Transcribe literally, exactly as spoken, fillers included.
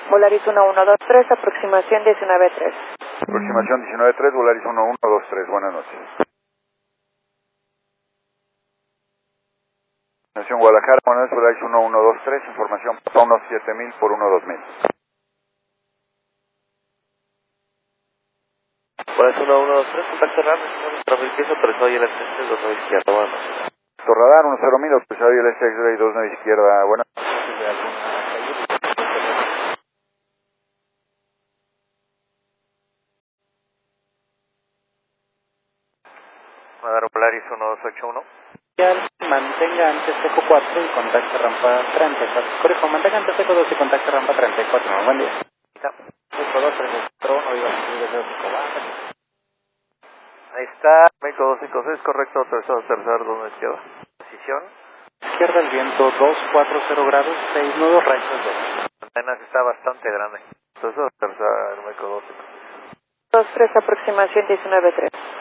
Volaris uno uno dos tres, aproximación diecinueve tres. Aproximación diecinueve tres, Volaris uno uno dos tres, buenas noches. Nación Guadalajara, buenas noches, Volaris uno uno dos tres, información uno siete mil por uno dos mil. Volaris uno uno dos tres, contacto RAM, nuestro mil piso, autorizado y el ascendente dos nueve izquierda, buenas noches. Torradar uno cero mil, autorizado y el X-Ray dos nueve izquierda, buenas noches. Madaro Polaris uno dos ocho uno. Mantenga antes seco cuatro y contacte rampa treinta y cuatro. Correcto, mantenga antes seco dos y contacte rampa treinta y cuatro. Buen día. seco dos treinta y cuatro uno, diga, ahí está, México dos cinco seis, correcto, autorizado, tercer, dos nueve izquierda. Posición. Izquierda el viento dos cuatro cero grados, seis nudos, rayos dos. La antena está bastante grande. Autorizado, tercer, México dos cinco seis. dos tres, aproximación diecinueve tres.